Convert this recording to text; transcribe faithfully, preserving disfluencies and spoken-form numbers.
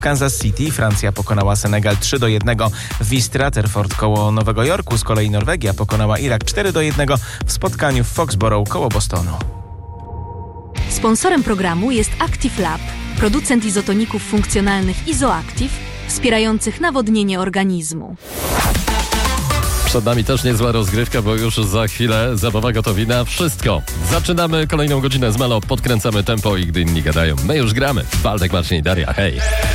Kansas City Francja pokonała Senegal trzy do jednego w East Rutherford koło Nowego Jorku. Z kolei Norwegia pokonała Irak cztery do jednego w spotkaniu w Foxborough koło Bostonu. Sponsorem programu jest Active Lab, producent izotoników funkcjonalnych Izoactive, wspierających nawodnienie organizmu. Przed nami też niezła rozgrywka, bo już za chwilę zabawa gotowina. Wszystko. Zaczynamy kolejną godzinę z Melo, podkręcamy tempo i gdy inni gadają, my już gramy. Waldek, Marcin i Daria, hej!